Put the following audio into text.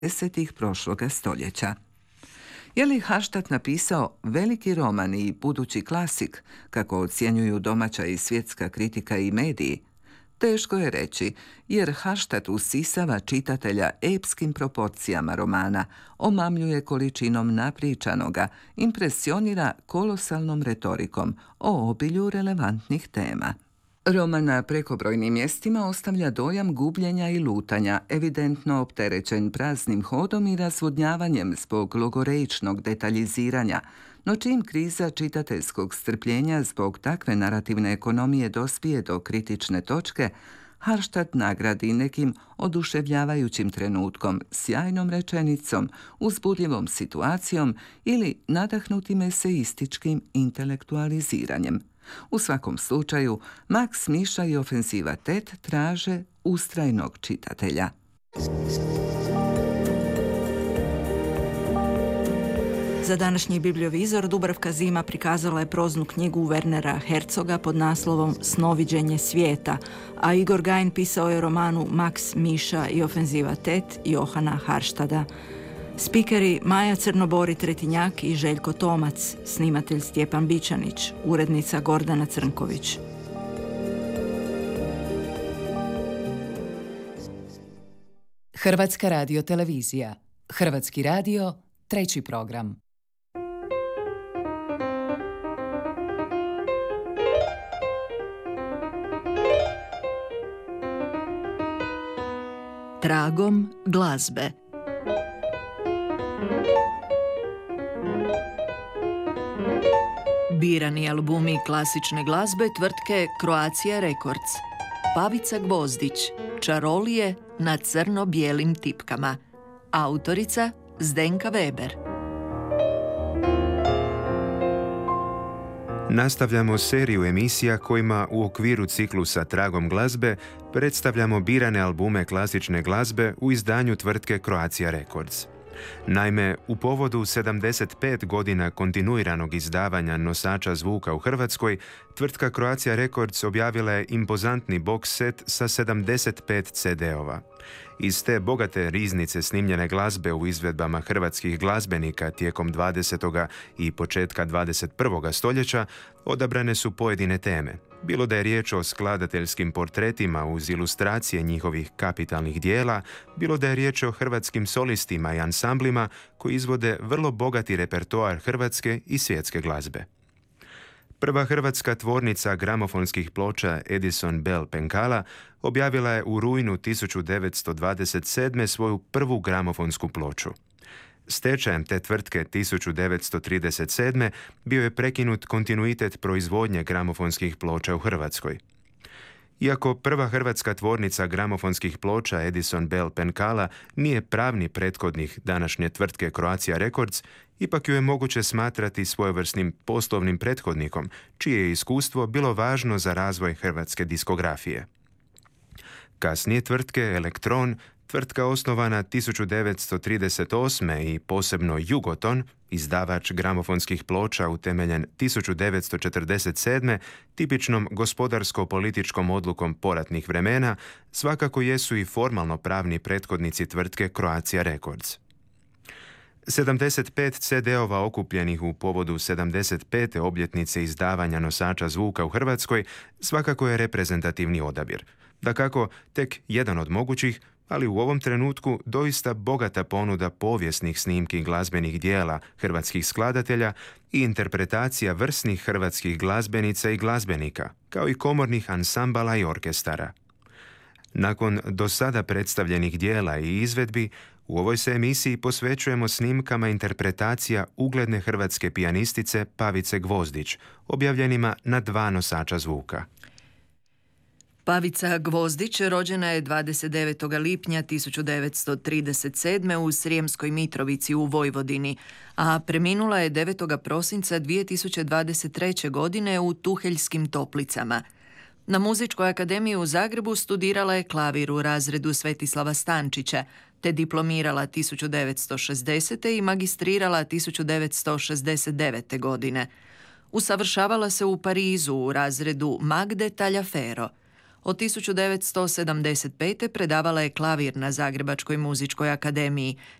desetih prošloga stoljeća. Je li Hallstatt napisao veliki roman i budući klasik, kako ocjenjuju domaća i svjetska kritika i mediji? Teško je reći, jer Hallstatt usisava čitatelja epskim proporcijama romana, omamljuje količinom napričanoga, impresionira kolosalnom retorikom o obilju relevantnih tema. Roman na prekobrojnim mjestima ostavlja dojam gubljenja i lutanja, evidentno opterećen praznim hodom i razvodnjavanjem zbog logoreičnog detaljiziranja, no čim kriza čitateljskog strpljenja zbog takve narativne ekonomije dospije do kritične točke, Hallstatt nagradi nekim oduševljavajućim trenutkom, sjajnom rečenicom, uzbudljivom situacijom ili nadahnutim eseističkim intelektualiziranjem. U svakom slučaju, Max Miša i ofenziva Tet traže ustrajnog čitatelja. Za današnji bibliovizor Dubravka Zima prikazala je proznu knjigu Wernera Herzoga pod naslovom Snoviđenje svijeta, a Igor Gajin pisao je romanu Max Miša i ofenziva Tet Johana Harštada. Spikeri Maja Crnobori-Tretinjak i Željko Tomac, snimatelj Stjepan Bičanić, urednica Gordana Crnković. Hrvatska radiotelevizija. Hrvatski radio, 3. program. Tragom glazbe. Birani albumi klasične glazbe tvrtke Croatia Records. Pavica Gvozdić, Čarolije na crno-bijelim tipkama. Autorica Zdenka Weber. Nastavljamo seriju emisija kojima u okviru ciklusa Tragom glazbe predstavljamo birane albume klasične glazbe u izdanju tvrtke Croatia Records. Naime, u povodu 75 godina kontinuiranog izdavanja nosača zvuka u Hrvatskoj, tvrtka Croatia Records objavila je impozantni box set sa 75 CD-ova. Iz te bogate riznice snimljene glazbe u izvedbama hrvatskih glazbenika tijekom 20. i početka 21. stoljeća odabrane su pojedine teme. Bilo da je riječ o skladateljskim portretima uz ilustracije njihovih kapitalnih dijela, bilo da je riječ o hrvatskim solistima i ansamblima koji izvode vrlo bogati repertoar hrvatske i svjetske glazbe. Prva hrvatska tvornica gramofonskih ploča Edison Bell Penkala objavila je u rujnu 1927. svoju prvu gramofonsku ploču. Stečajem te tvrtke 1937. bio je prekinut kontinuitet proizvodnje gramofonskih ploča u Hrvatskoj. Iako prva hrvatska tvornica gramofonskih ploča Edison Bell Penkala nije pravni prethodnik današnje tvrtke Croatia Records, ipak ju je moguće smatrati svojevrsnim poslovnim prethodnikom, čije je iskustvo bilo važno za razvoj hrvatske diskografije. Kasnije tvrtke Elektron, tvrtka osnovana 1938. i posebno Jugoton, izdavač gramofonskih ploča utemeljen 1947. tipičnom gospodarsko-političkom odlukom poratnih vremena, svakako jesu i formalno pravni prethodnici tvrtke Croatia Records. 75 CD-ova okupljenih u povodu 75. obljetnice izdavanja nosača zvuka u Hrvatskoj svakako je reprezentativni odabir. Dakako, tek jedan od mogućih, ali u ovom trenutku doista bogata ponuda povijesnih snimki glazbenih dijela hrvatskih skladatelja i interpretacija vrsnih hrvatskih glazbenica i glazbenika, kao i komornih ansambala i orkestara. Nakon do sada predstavljenih dijela i izvedbi, u ovoj se emisiji posvećujemo snimkama interpretacija ugledne hrvatske pijanistice Pavice Gvozdić, objavljenima na 2 nosača zvuka. Pavica Gvozdić rođena je 29. lipnja 1937. u Srijemskoj Mitrovici u Vojvodini, a preminula je 9. prosinca 2023. godine u Tuheljskim Toplicama. Na Muzičkoj akademiji u Zagrebu studirala je klavir u razredu Svetislava Stančića, te diplomirala 1960. i magistrirala 1969. godine. Usavršavala se u Parizu u razredu Magde Tagliaferro. Od 1975. predavala je klavir na Zagrebačkoj muzičkoj akademiji.